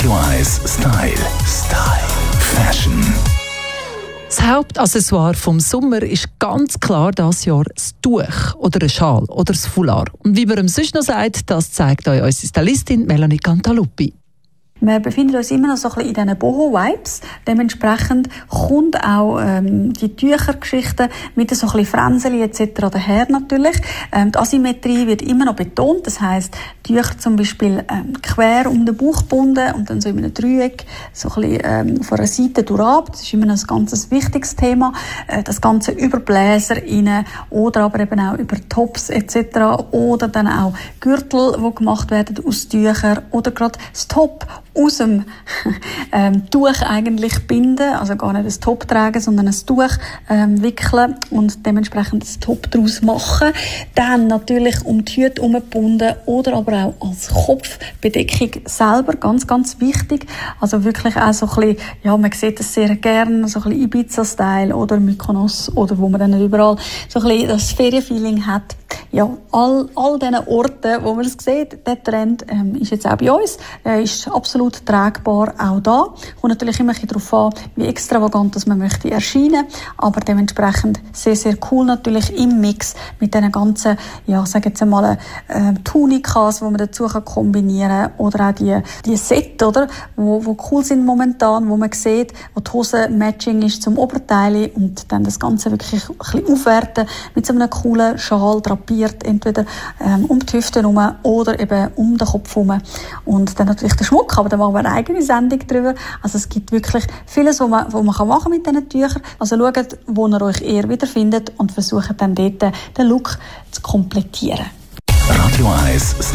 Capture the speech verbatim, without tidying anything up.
Radio eins Style. Style. Fashion. Das Hauptaccessoire vom Sommer ist ganz klar dieses Jahr das Tuch oder ein Schal oder das Foulard. Und wie man ihm sonst noch sagt, das zeigt euch unsere Stylistin Melanie Cantaluppi. Wir befinden uns immer noch so ein bisschen in diesen Boho-Vibes. Dementsprechend kommt auch ähm, die Tüchergeschichte mit so ein bisschen Fränzeli et cetera daher natürlich. Ähm, die Asymmetrie wird immer noch betont. Das heisst, Tücher zum Beispiel ähm, quer um den Bauch gebunden und dann so in einem Dreieck so ein bisschen ähm, von einer Seite durchab. Das ist immer noch ein ganz wichtiges Thema. Äh, das Ganze über Bläser rein oder aber eben auch über Tops et cetera. Oder dann auch Gürtel, die gemacht werden aus Tüchern oder gerade das Top aus dem ähm, Tuch eigentlich binden, also gar nicht ein Top tragen, sondern ein Tuch ähm, wickeln und dementsprechend ein Top daraus machen. Dann natürlich um die Hüte herumgebunden oder aber auch als Kopfbedeckung selber, ganz, ganz wichtig. Also wirklich auch so ein bisschen, ja, man sieht das sehr gerne, so ein bisschen Ibiza-Style oder Mykonos oder wo man dann überall so ein bisschen das Ferienfeeling hat. Ja, all, all diesen Orten, wo man es sieht, der Trend ähm, ist jetzt auch bei uns. Er ist absolut tragbar auch da. Kommt natürlich immer ein bisschen darauf an, wie extravagant dass man möchte erscheinen. Aber dementsprechend sehr, sehr cool natürlich im Mix mit diesen ganzen, ja, sagen jetzt einmal, äh, Tunikas, die man dazu kann kombinieren kann. Oder auch die, die Set, oder? Wo, wo cool sind momentan, wo man sieht, wo die Hose Matching ist zum Oberteil und dann das Ganze wirklich ein bisschen aufwerten mit so einem coolen Schal drapiert, entweder ähm, um die Hüfte herum oder eben um den Kopf herum. Und dann natürlich der Schmuck, aber da machen wir eine eigene Sendung drüber. Also es gibt wirklich vieles, was man, was man kann machen mit diesen Tüchern. Also schaut, wo ihr euch eher wiederfindet und versucht dann dort den Look zu komplettieren. Radio eins